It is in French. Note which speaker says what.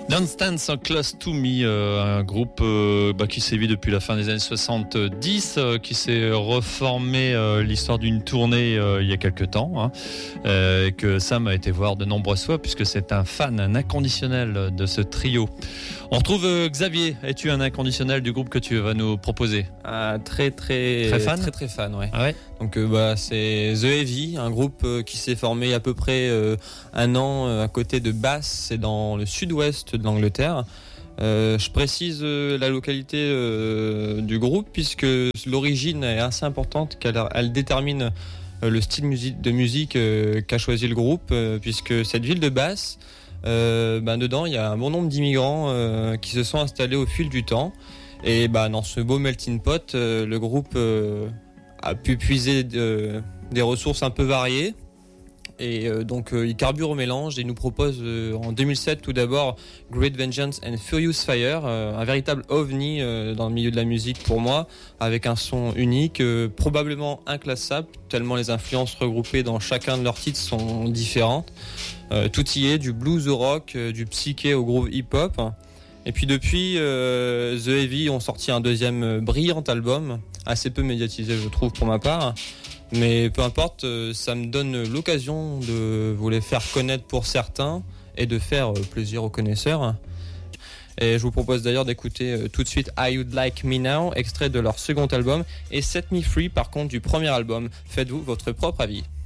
Speaker 1: Don't Stand So Close To Me, un groupe qui sévit depuis la fin des années 70, qui s'est reformé l'histoire d'une tournée il y a quelques temps, que Sam a été voir de nombreuses fois puisque c'est un fan, un inconditionnel de ce trio. On retrouve Xavier. Es-tu un inconditionnel du groupe que tu vas nous proposer?
Speaker 2: Très fan. Très fan, ouais.
Speaker 1: Ah ouais.
Speaker 2: Donc c'est The Heavy, un groupe qui s'est formé il y a à peu près un an à côté de Bath, c'est dans le sud-ouest de l'Angleterre. Je précise la localité du groupe puisque l'origine est assez importante, car elle détermine le style de musique qu'a choisi le groupe, puisque cette ville de Bath, dedans il y a un bon nombre d'immigrants qui se sont installés au fil du temps, et dans ce beau melting pot, le groupe a pu puiser des ressources un peu variées. Et donc il carbure au mélange et nous propose en 2007 tout d'abord Great Vengeance and Furious Fire, un véritable ovni dans le milieu de la musique pour moi, avec un son unique, probablement inclassable tellement les influences regroupées dans chacun de leurs titres sont différentes. Tout y est, du blues au rock, du psyché au groove hip-hop. Et puis depuis, The Heavy ont sorti un deuxième brillant album, assez peu médiatisé je trouve pour ma part. Mais peu importe, ça me donne l'occasion de vous les faire connaître pour certains et de faire plaisir aux connaisseurs. Et je vous propose d'ailleurs d'écouter tout de suite I Would Like Me Now, extrait de leur second album, et Set Me Free par contre du premier album. Faites-vous votre propre avis.